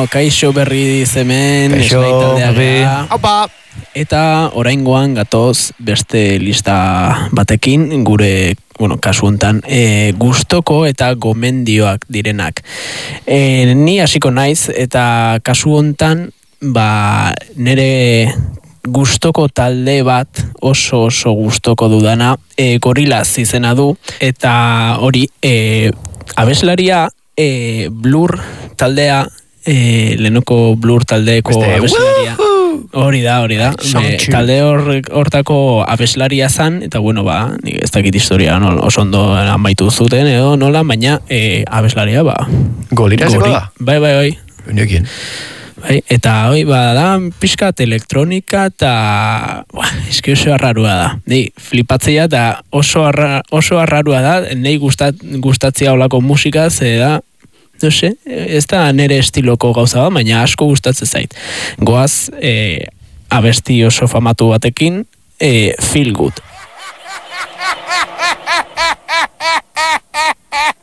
kaixo berri hemen, Kaixo, Aupa! Eta oraingoan gatoz beste lista batekin, gure, kasu hontan, gustoko eta gomendioak direnak. Ni hasiko naiz, eta kasu hontan, nere gustoko talde bat, oso gustoko dudana, Gorillaz izena du, eta hori, abeslaria, Blur taldea, lehenoko Blur taldeeko abeslaria. Hori da. Talde hortako abeslaria zan, eta ez dakit historia oso ondo amaitu zuten, edo nola, baina abeslaria, Gorillaz da? Bai. Unekin. Bai, eta hoi da pixkat elektronika eta eski oso arrarua da. Nei flipatzea da oso arrarua da, nei gustatzea olako musika, ze da, no sé, ez da nere estiloko gauza da, baina asko gustatzen zait. Goaz abesti oso famatu batekin, Feel Good.